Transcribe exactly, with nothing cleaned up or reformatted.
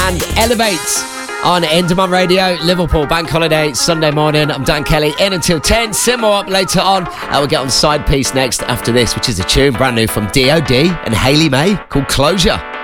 and Elevate on Endemol Radio, Liverpool Bank Holiday, Sunday morning. I'm Dan Kelly, in until ten. Sim more up later on. Uh, we'll get on Side Piece next after this, which is a tune brand new from D O D and Hayley May called Closure.